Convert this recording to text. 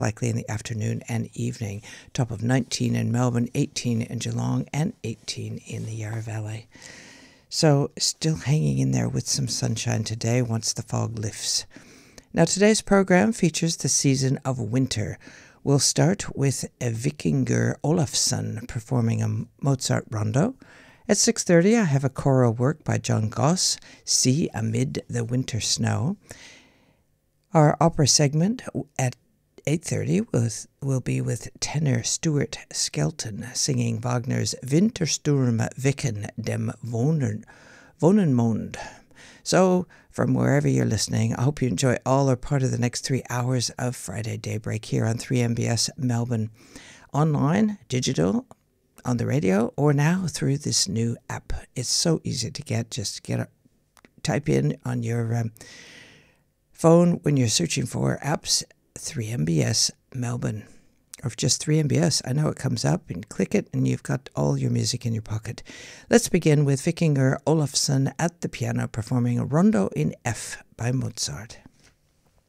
likely in the afternoon and evening. Top of 19 in Melbourne, 18 in Geelong, and 18 in the Yarra Valley. So still hanging in there with some sunshine today once the fog lifts. Now today's program features the season of winter. We'll start with Vikingur Olafsson performing a Mozart rondo. At 6:30 I have a choral work by John Goss, Sea Amid the Winter Snow. Our opera segment at 8:30 will be with tenor Stuart Skelton singing Wagner's Wintersturm wecken dem Wonenmond. So, from wherever you're listening, I hope you enjoy all or part of the next 3 hours of Friday Daybreak here on 3MBS Melbourne. Online, digital, on the radio, or now through this new app. It's so easy to get. Just type in on your phone when you're searching for apps, 3MBS Melbourne, or just 3MBS. I know it comes up, and click it and you've got all your music in your pocket. Let's begin with Vikingur Olafsson at the piano performing a rondo in F by Mozart.